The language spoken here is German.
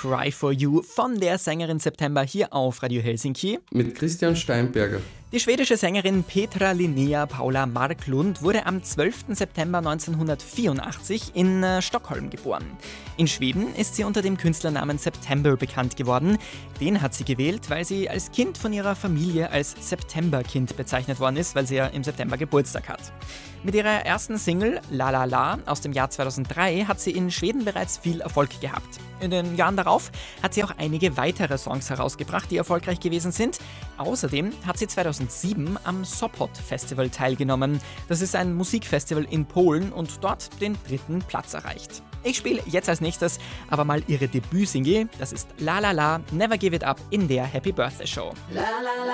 Cry for You von der Sängerin September hier auf Radio Helsinki. Mit Christian Steinberger. Die schwedische Sängerin Petra Linnea Paula Marklund wurde am 12. September 1984 in Stockholm geboren. In Schweden ist sie unter dem Künstlernamen September bekannt geworden. Den hat sie gewählt, weil sie als Kind von ihrer Familie als Septemberkind bezeichnet worden ist, weil sie ja im September Geburtstag hat. Mit ihrer ersten Single La La La aus dem Jahr 2003 hat sie in Schweden bereits viel Erfolg gehabt. In den Jahren darauf hat sie auch einige weitere Songs herausgebracht, die erfolgreich gewesen sind. Außerdem hat sie 2007 am Sopot Festival teilgenommen. Das ist ein Musikfestival in Polen und dort den 3. Platz erreicht. Ich spiele jetzt als nächstes aber mal ihre Debütsingle. Das ist La La La, Never Give It Up in der Happy Birthday Show. La la la.